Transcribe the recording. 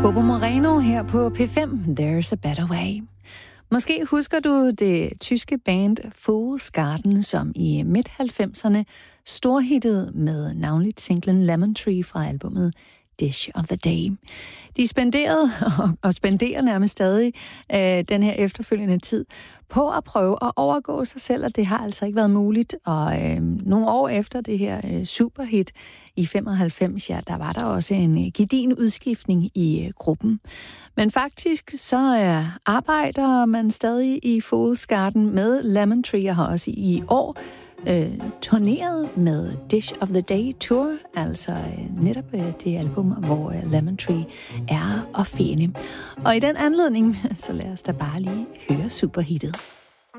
Bobo Moreno her på P5, There's a Better Way. Måske husker du det tyske band Fool's Garden, som i midt-90'erne storhittede med navnligt singlen Lemon Tree fra albumet Dish of the Day. De spenderede og spenderer nærmest stadig den her efterfølgende tid på at prøve at overgå sig selv, og det har altså ikke været muligt. Og nogle år efter det her superhit i 95, ja, der var der også en gedigen udskiftning i gruppen. Men faktisk så arbejder man stadig i Fool's Garden med Lemon Tree, og har også i år turneret med Dish of the Day Tour, altså netop det album, hvor Lemon Tree er at finde. Og i den anledning, så lad os da bare lige høre superhittet.